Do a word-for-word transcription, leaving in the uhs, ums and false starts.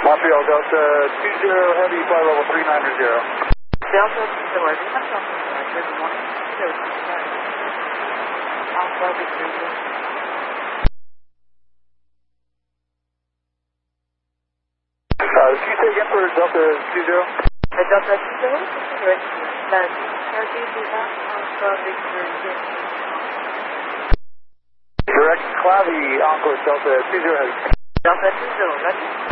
Montreal Delta two zero Heavy, flight level three nine zero. Delta two zero Heavy, Montreal Good morning. Alpha Victor zero. Uh, can you say again for Delta two zero? Uh, Delta two zero, direct Cherokee Lima, Alpha Victor zero. Direct Clavy, Encore Delta two zero Heavy. Delta two zero, ready?